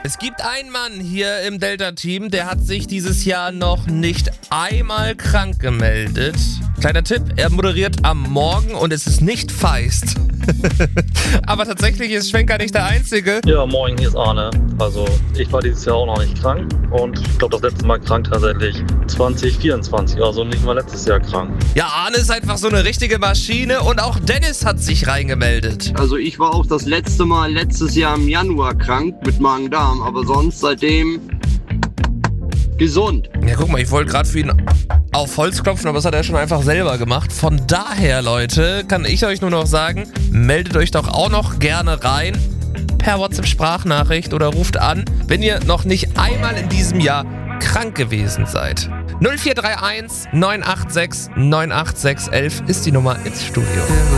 Es gibt einen Mann hier im Delta-Team, der hat sich dieses Jahr noch nicht einmal krank gemeldet. Kleiner Tipp, er moderiert am Morgen und es ist nicht Feist. Aber tatsächlich ist Schwenker nicht der Einzige. Ja, moin, hier ist Arne. Also, ich war dieses Jahr auch noch nicht krank und ich glaube, das letzte Mal krank tatsächlich 2024, also nicht mal letztes Jahr krank. Ja, Arne ist einfach so eine richtige Maschine und auch Dennis hat sich reingemeldet. Also ich war auch das letzte Mal letztes Jahr im Januar krank mit Magen-Darm, aber sonst seitdem gesund. Ja, guck mal, ich wollte gerade für ihn auf Holz klopfen, aber das hat er schon einfach selber gemacht. Von daher, Leute, kann ich euch nur noch sagen, meldet euch doch auch noch gerne rein per WhatsApp-Sprachnachricht oder ruft an, wenn ihr noch nicht einmal in diesem Jahr krank gewesen seid. 0431 986 98611 ist die Nummer ins Studio.